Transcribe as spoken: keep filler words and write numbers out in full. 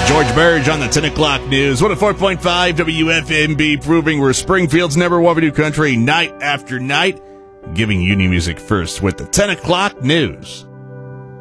George Burge on the ten o'clock news. one oh four point five W F M B, proving we're Springfield's number one video country night after night. Giving you new music first with the ten o'clock news.